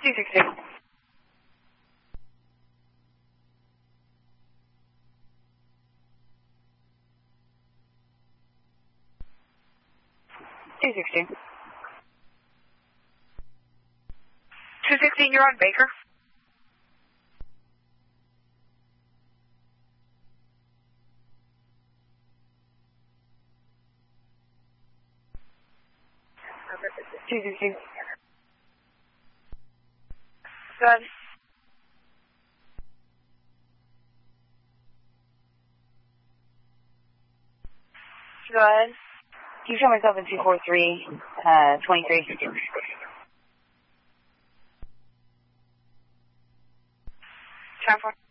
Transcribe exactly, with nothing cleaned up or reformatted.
two sixty. two sixty. two sixteen, you're on Baker. two sixty. Good. Good. Can you show myself in two four three, uh, twenty-three? Time for